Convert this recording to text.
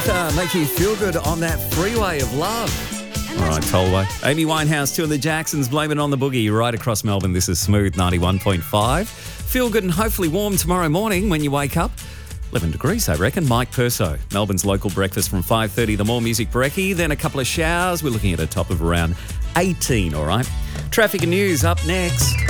Make you feel good on that freeway of love. All right, Tollway. Amy Winehouse, Two of the Jacksons, Blame It on the Boogie. Right across Melbourne, this is Smooth 91.5. Feel good and hopefully warm tomorrow morning when you wake up. 11 degrees, I reckon. Mike Perso, Melbourne's local breakfast from 5:30. The More Music Brekkie, then a couple of showers. We're looking at a top of around 18, all right? Traffic and news up next.